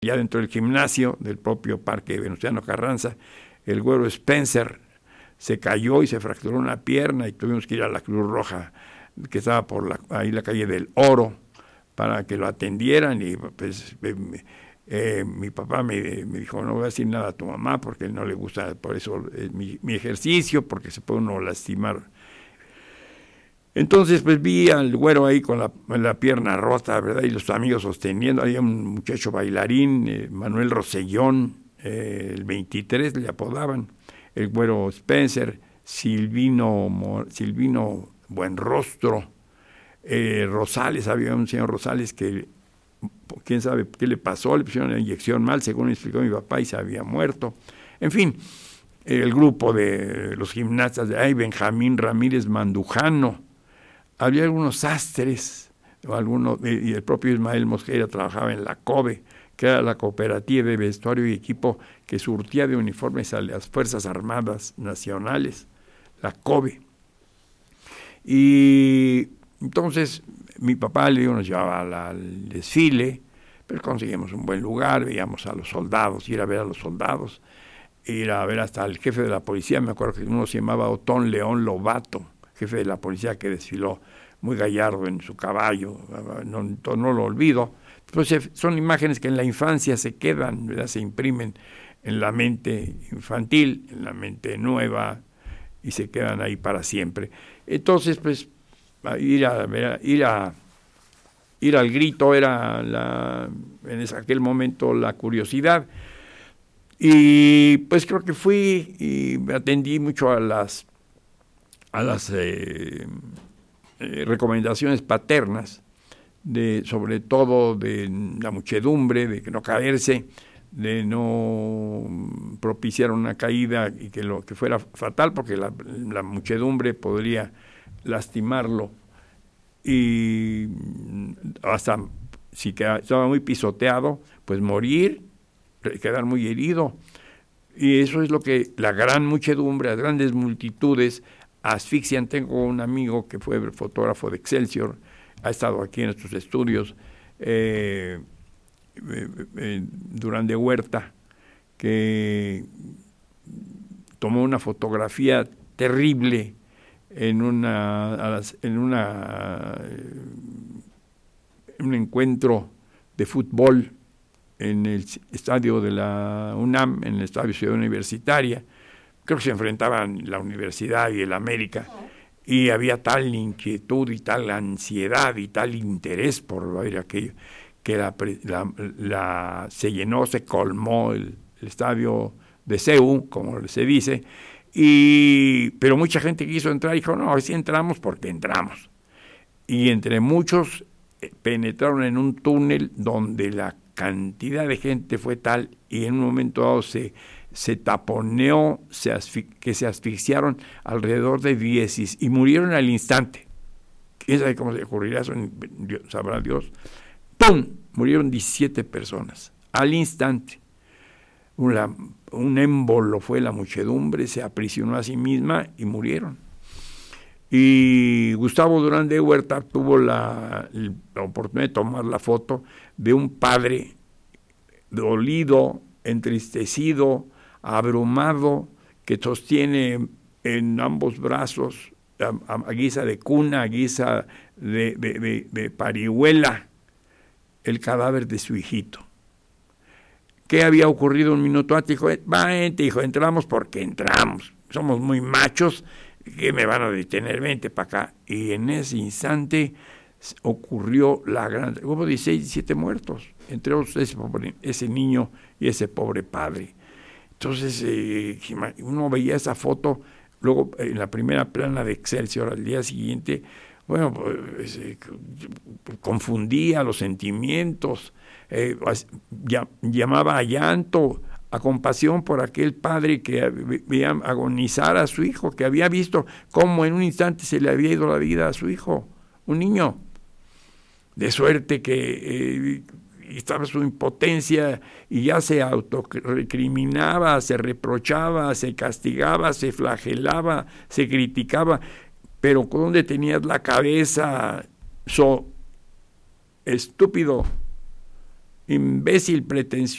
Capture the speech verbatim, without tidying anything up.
ya dentro del gimnasio del propio Parque Venustiano Carranza, el güero Spencer se cayó y se fracturó una pierna y tuvimos que ir a la Cruz Roja, que estaba por la, ahí la calle del Oro, para que lo atendieran. Y pues eh, eh, mi papá me, me dijo, no voy a decir nada a tu mamá porque no le gusta por eso eh, mi, mi ejercicio, porque se puede uno lastimar. Entonces pues vi al güero ahí con la, la pierna rota, ¿verdad? Y los amigos sosteniendo. Había un muchacho bailarín, eh, Manuel Rosellón, eh, el veintitrés le apodaban, el güero Spencer, Silvino, Silvino Buenrostro, eh, Rosales, había un señor Rosales que quién sabe qué le pasó, le pusieron la inyección mal, según me explicó mi papá, y se había muerto. En fin, el grupo de los gimnastas de ahí, Benjamín Ramírez Mandujano, había algunos sastres, o algunos, y el propio Ismael Mosquera trabajaba en la COBE, que era la cooperativa de vestuario y equipo que surtía de uniformes a las Fuerzas Armadas Nacionales, la COBE. Y entonces mi papá le nos llevaba al, al desfile, pero conseguimos un buen lugar, veíamos a los soldados, ir a ver a los soldados, ir a ver hasta el jefe de la policía. Me acuerdo que uno se llamaba Otón León Lobato, jefe de la policía, que desfiló muy gallardo en su caballo, no, no lo olvido. Pues son imágenes que en la infancia se quedan, ¿verdad? Se imprimen en la mente infantil, en la mente nueva, y se quedan ahí para siempre. Entonces, pues, ir a ir a ir al grito era la, en ese, aquel momento la curiosidad. Y pues creo que fui y me atendí mucho a las a las eh, eh, recomendaciones paternas, de sobre todo de la muchedumbre, de que no caerse, de no propiciar una caída y que lo que fuera fatal, porque la, la muchedumbre podría lastimarlo, y hasta si queda, estaba muy pisoteado, pues morir, quedar muy herido. Y eso es lo que la gran muchedumbre, las grandes multitudes asfixian. Tengo un amigo que fue fotógrafo de Excelsior, ha estado aquí en estos estudios, eh, eh, eh, Durán de Huerta, que tomó una fotografía terrible en una a las, en una en un encuentro de fútbol en el estadio de la UNAM, en el estadio Ciudad Universitaria. Creo que se enfrentaban la Universidad y el América, y había tal inquietud y tal ansiedad y tal interés por ver aquello, que la, la, la, se llenó, se colmó el, el estadio de C E U, como se dice, y pero mucha gente quiso entrar y dijo, no, si entramos porque entramos. Y entre muchos eh, penetraron en un túnel donde la cantidad de gente fue tal, y en un momento dado se se taponeó, se asfi- que se asfixiaron alrededor de diez y murieron al instante. ¿Quién sabe cómo se ocurrirá eso? Dios, sabrá Dios. ¡Pum! Murieron diecisiete personas al instante. Una, un émbolo fue la muchedumbre, se aprisionó a sí misma y murieron. Y Gustavo Durán de Huerta tuvo la, la oportunidad de tomar la foto de un padre dolido, entristecido, abrumado, que sostiene en ambos brazos, a, a guisa de cuna, a guisa de, de, de, de parihuela, el cadáver de su hijito. ¿Qué había ocurrido un minuto antes? Dijo, vente, hijo, entramos porque entramos, somos muy machos, ¿qué me van a detener? Vente para acá. Y en ese instante ocurrió la gran... Hubo dieciséis, diecisiete muertos, entre otros ese, pobre, ese niño y ese pobre padre. Entonces, eh, uno veía esa foto, luego en la primera plana de Excelsior al día siguiente, bueno, pues, eh, confundía los sentimientos, eh, ya, llamaba a llanto, a compasión por aquel padre que veía agonizar a su hijo, que había visto cómo en un instante se le había ido la vida a su hijo, un niño, de suerte que... Eh, estaba su impotencia y ya se autorecriminaba, se reprochaba, se castigaba, se flagelaba, se criticaba, pero ¿dónde tenías la cabeza? So estúpido, imbécil pretencioso